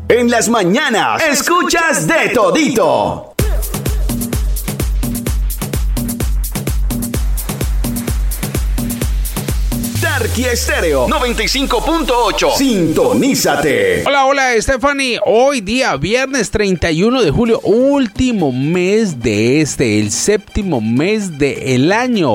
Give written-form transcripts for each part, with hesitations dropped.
En las mañanas, escuchas de todito. Tarqui Estéreo 95.8. Sintonízate. Hola, Stephanie. Hoy día, viernes 31 de julio, último mes de el séptimo mes del año.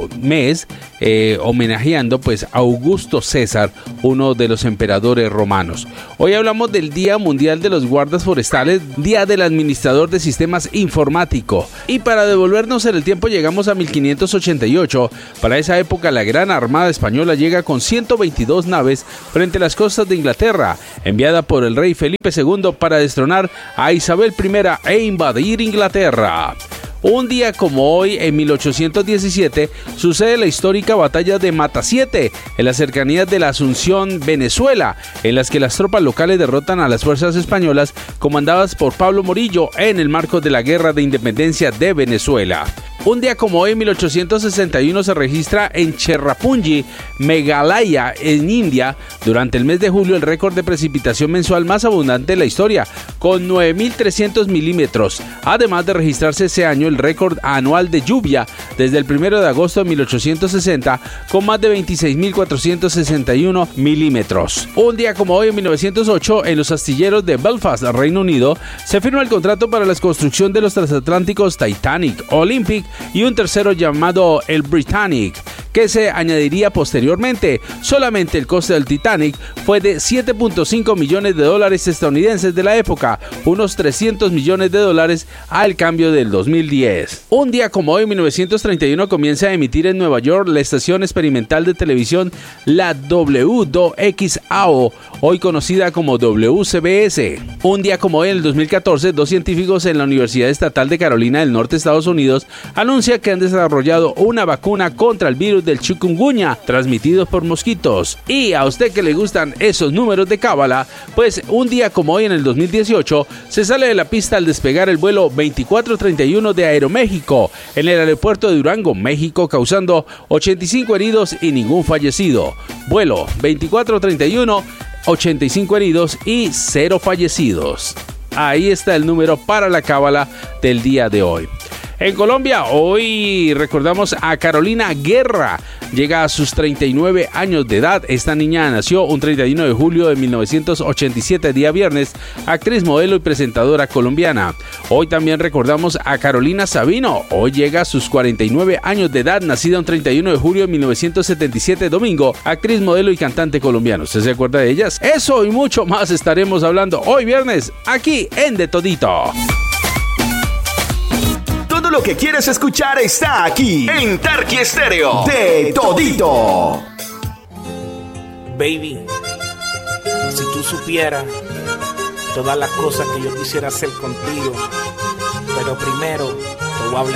Homenajeando pues a Augusto César, uno de los emperadores romanos. Hoy hablamos del Día Mundial de los Guardas Forestales, Día del Administrador de Sistemas Informático. Y para devolvernos en el tiempo llegamos a 1588. Para esa época la Gran Armada Española llega con 122 naves frente a las costas de Inglaterra, enviada por el rey Felipe II para destronar a Isabel I e invadir Inglaterra. Un día como hoy, en 1817, sucede la histórica batalla de Matasiete, en las cercanías de la Asunción, Venezuela, en las que las tropas locales derrotan a las fuerzas españolas comandadas por Pablo Morillo en el marco de la Guerra de Independencia de Venezuela. Un día como hoy, en 1861, se registra en Cherrapunji, Meghalaya, en India, durante el mes de julio, el récord de precipitación mensual más abundante de la historia, con 9.300 milímetros, además de registrarse ese año el récord anual de lluvia desde el 1 de agosto de 1860, con más de 26.461 milímetros. Un día como hoy, en 1908, en los astilleros de Belfast, Reino Unido, se firma el contrato para la construcción de los transatlánticos Titanic, Olympic y un tercero llamado el Britannic, que se añadiría posteriormente. Solamente el coste del Titanic fue de $7.5 millones estadounidenses de la época, unos $300 millones al cambio del 2010. Un día como hoy, en 1931, comienza a emitir en Nueva York la estación experimental de televisión la WXAO, hoy conocida como WCBS. Un día como hoy, en el 2014, dos científicos en la Universidad Estatal de Carolina del Norte, Estados Unidos, anuncian que han desarrollado una vacuna contra el virus del chikungunya, transmitido por mosquitos. Y a usted que le gustan esos números de cábala, pues un día como hoy, en el 2018, se sale de la pista al despegar el vuelo 2431 de Aeroméxico en el aeropuerto de Durango, México, causando 85 heridos y ningún fallecido. Vuelo 2431, 85 heridos y 0 fallecidos. Ahí está el número para la cábala del día de hoy. En Colombia, hoy recordamos a Carolina Guerra. Llega a sus 39 años de edad. Esta niña nació un 31 de julio de 1987, día viernes, actriz, modelo y presentadora colombiana. Hoy también recordamos a Carolina Sabino. Hoy llega a sus 49 años de edad, nacida un 31 de julio de 1977, domingo, actriz, modelo y cantante colombiana. ¿Usted se acuerda de ellas? Eso y mucho más estaremos hablando hoy viernes, aquí en De Todito. Todo lo que quieres escuchar está aquí en Tarqui Estéreo de Todito. Baby, si tú supieras todas las cosas que yo quisiera hacer contigo, pero primero te voy a hablar.